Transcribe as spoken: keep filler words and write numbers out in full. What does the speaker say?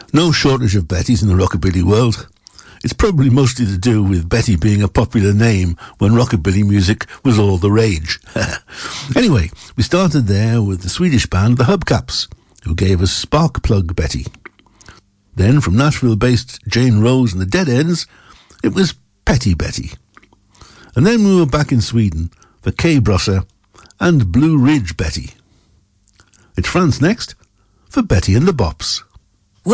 No shortage of Bettys in the rockabilly world. It's probably mostly to do with Betty being a popular name when rockabilly music was all the rage. Anyway, we started there with the Swedish band The Hubcaps, who gave us Spark Plug Betty. Then from Nashville-based Jane Rose and the Dead Ends, it was Petty Betty. And then we were back in Sweden for K-Brosser and Blue Ridge Betty. It's France next for Betty and the Bops.